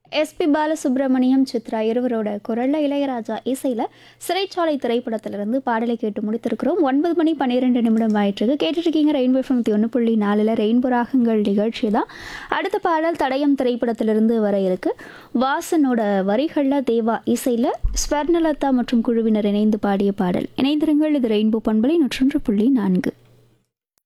SP Balasubramaniam, Chitra இருவரோட குரல்ல இளையராஜா இசையில் சிறைச்சாலை திரைப்படத்திலிருந்து பாடலை கேட்டு முடித்திருக்கிறோம். 9:12 ஆயிட்டிருக்கு. கேட்டுட்ருக்கீங்க ரெயின்போ எஃப்எம் 1.4 ரெயின்போ ராகங்கள் நிகழ்ச்சி தான். அடுத்த பாடல் தடயம் திரைப்படத்திலிருந்து வர இருக்கு. வாசனோட வரிகளில் தேவா இசையில் ஸ்வர்ணலதா மற்றும் குழுவினர் இணைந்து பாடிய பாடல். இணைந்திருங்கள். இது ரெயின்போ பண்பலை 101.4.